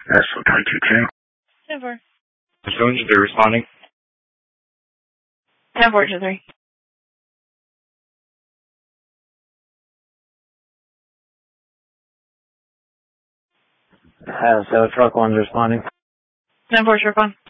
So 322. 10-4. Jones, they're responding. 10-4-2-3. So truck one's responding. 10-4, truck 1.